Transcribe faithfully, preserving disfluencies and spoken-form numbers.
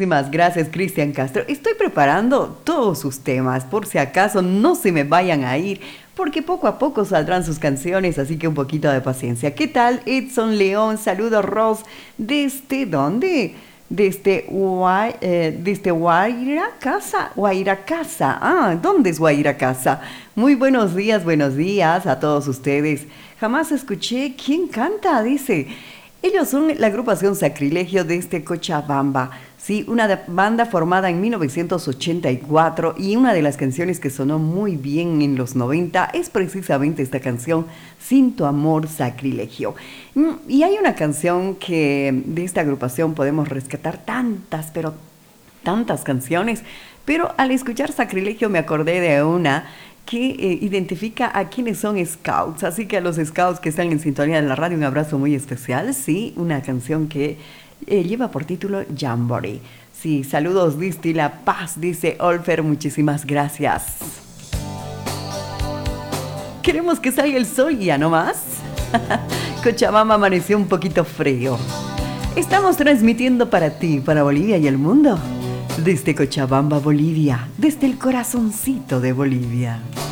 Muchísimas gracias, Cristian Castro. Estoy preparando todos sus temas, por si acaso no se me vayan a ir, porque poco a poco saldrán sus canciones, así que un poquito de paciencia. ¿Qué tal, Edson León? Saludos, Ros. ¿Desde dónde? Desde, Guay, eh, desde Guaira Casa, Guaira Casa. Ah, ¿dónde es Guaira Casa? Muy buenos días, buenos días a todos ustedes. Jamás escuché quién canta, dice. Ellos son la agrupación Sacrilegio desde Cochabamba. Sí, una banda formada en mil novecientos ochenta y cuatro, y una de las canciones que sonó muy bien en los noventa es precisamente esta canción, Sin tu amor, Sacrilegio. Y hay una canción que de esta agrupación podemos rescatar tantas, pero tantas canciones, pero al escuchar Sacrilegio me acordé de una que eh, identifica a quienes son scouts, así que a los scouts que están en sintonía de la radio, un abrazo muy especial. Sí, una canción que eh, lleva por título Jamboree. Sí, saludos desde La Paz, dice Olfer, muchísimas gracias. Queremos que salga el sol ya no más. Cochabamba amaneció un poquito frío. Estamos transmitiendo para ti, para Bolivia y el mundo, desde Cochabamba, Bolivia, desde el corazoncito de Bolivia.